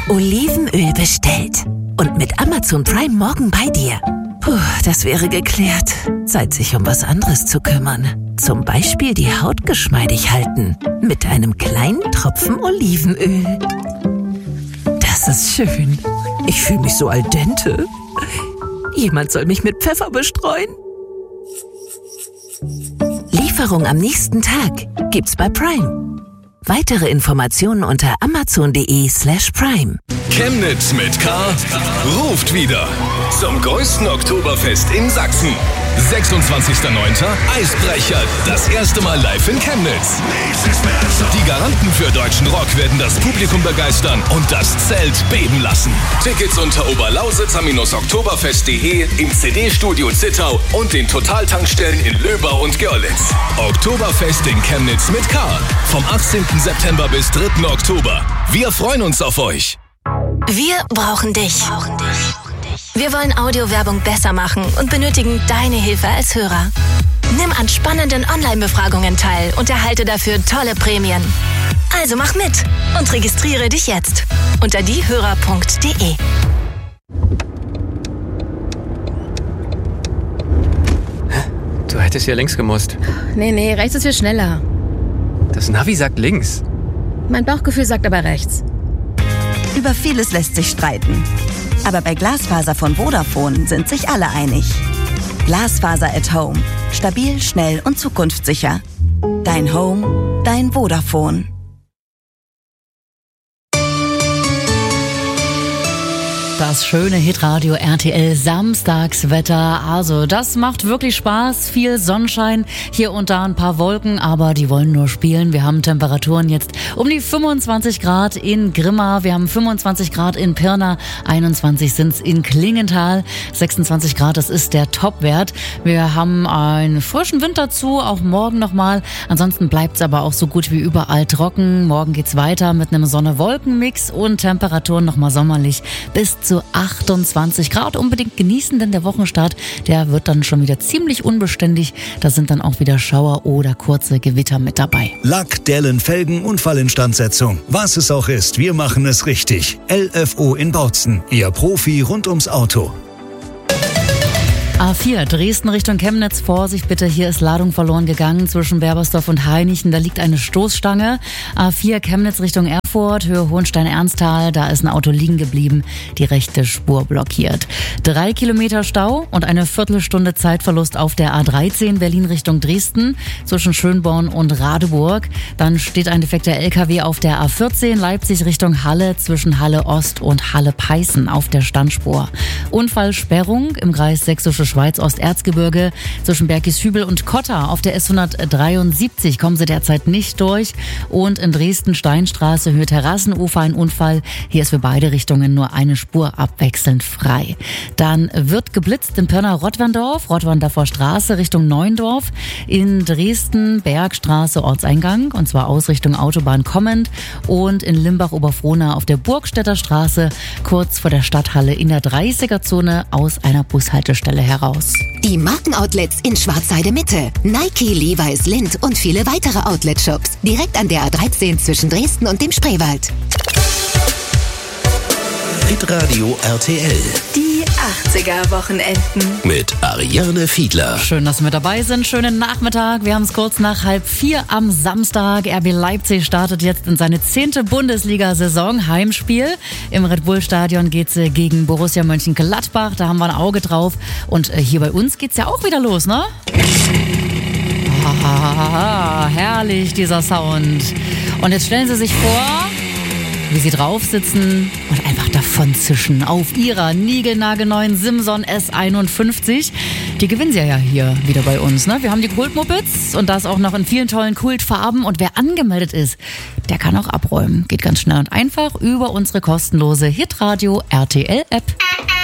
Olivenöl bestellt. Und mit Amazon Prime morgen bei dir. Puh, das wäre geklärt. Zeit, sich um was anderes zu kümmern. Zum Beispiel die Haut geschmeidig halten. Mit einem kleinen Tropfen Olivenöl. Das ist schön. Ich fühle mich so al dente. Jemand soll mich mit Pfeffer bestreuen. Lieferung am nächsten Tag gibt's bei Prime. Weitere Informationen unter amazon.de/prime. Chemnitz mit K ruft wieder zum größten Oktoberfest in Sachsen. 26.09. Eisbrecher, das erste Mal live in Chemnitz. Die Garanten für deutschen Rock werden das Publikum begeistern und das Zelt beben lassen. Tickets unter oberlausitzer-oktoberfest.de, im CD-Studio Zittau und den Totaltankstellen in Löbau und Görlitz. Oktoberfest in Chemnitz mit K. Vom 18. September bis 3. Oktober. Wir freuen uns auf euch. Wir brauchen dich. Wir wollen Audiowerbung besser machen und benötigen deine Hilfe als Hörer. Nimm an spannenden Online-Befragungen teil und erhalte dafür tolle Prämien. Also mach mit und registriere dich jetzt unter diehörer.de. Du hättest hier links gemusst. Nee, rechts ist viel schneller. Das Navi sagt links. Mein Bauchgefühl sagt aber rechts. Über vieles lässt sich streiten. Aber bei Glasfaser von Vodafone sind sich alle einig. Glasfaser at Home. Stabil, schnell und zukunftssicher. Dein Home, dein Vodafone. Das schöne Hitradio RTL Samstagswetter. Also das macht wirklich Spaß. Viel Sonnenschein, hier und da ein paar Wolken, aber die wollen nur spielen. Wir haben Temperaturen jetzt um die 25 Grad in Grimma. Wir haben 25 Grad in Pirna. 21 sind's in Klingenthal. 26 Grad, das ist der Topwert. Wir haben einen frischen Wind dazu, auch morgen nochmal. Ansonsten bleibt's aber auch so gut wie überall trocken. Morgen geht's weiter mit einem Sonne-Wolken-Mix und Temperaturen nochmal sommerlich bis zu 28 Grad. Unbedingt genießen, denn der Wochenstart, der wird dann schon wieder ziemlich unbeständig. Da sind dann auch wieder Schauer oder kurze Gewitter mit dabei. Lack, Dellen, Felgen, Unfallinstandsetzung. Was es auch ist, wir machen es richtig. LFO in Bautzen, Ihr Profi rund ums Auto. A4, Dresden Richtung Chemnitz. Vorsicht bitte, hier ist Ladung verloren gegangen zwischen Berbersdorf und Hainichen. Da liegt eine Stoßstange. A4, Chemnitz Richtung Erfurt, Höhe Hohenstein-Ernsthal. Da ist ein Auto liegen geblieben, die rechte Spur blockiert. 3 Kilometer Stau und eine Viertelstunde Zeitverlust auf der A13 Berlin Richtung Dresden zwischen Schönborn und Radeburg. Dann steht ein defekter LKW auf der A14 Leipzig Richtung Halle zwischen Halle Ost und Halle Peißen auf der Standspur. Unfallsperrung im Kreis Sächsische Schweiz-Osterzgebirge zwischen Berkishübel und Kotta auf der S173 kommen sie derzeit nicht durch. Und in Dresden-Steinstraße, Höhe Terrassenufer, ein Unfall. Hier ist für beide Richtungen nur eine Spur abwechselnd frei. Dann wird geblitzt in Pirna-Rottwandorf, Rottwandorfer Straße Richtung Neuendorf. In Dresden, Bergstraße, Ortseingang, und zwar Ausrichtung Autobahn kommend. Und in Limbach-Oberfrohna auf der Burgstädter Straße, kurz vor der Stadthalle in der 30er-Zone aus einer Bushaltestelle heraus. Die Markenoutlets in Schwarzheide Mitte. Nike, Levi's, Lindt und viele weitere Outlet-Shops. Direkt an der A13 zwischen Dresden und dem Spreewald. Hitradio RTL. Die 80er-Wochenenden. Mit Ariane Fiedler. Schön, dass Sie mit dabei sind. Schönen Nachmittag. Wir haben es kurz nach 3:30 am Samstag. RB Leipzig startet jetzt in seine 10. Bundesliga-Saison. Heimspiel. Im Red-Bull-Stadion geht's gegen Borussia Mönchengladbach. Da haben wir ein Auge drauf. Und hier bei uns geht's ja auch wieder los, ne? Herrlich, dieser Sound. Und jetzt stellen Sie sich vor, wie Sie drauf sitzen und einfach davon zischen auf Ihrer niegelnagelneuen Simson S51. Die gewinnen Sie ja hier wieder bei uns, ne? Wir haben die Kultmopeds und das auch noch in vielen tollen Kultfarben. Und wer angemeldet ist, der kann auch abräumen. Geht ganz schnell und einfach über unsere kostenlose Hitradio RTL App.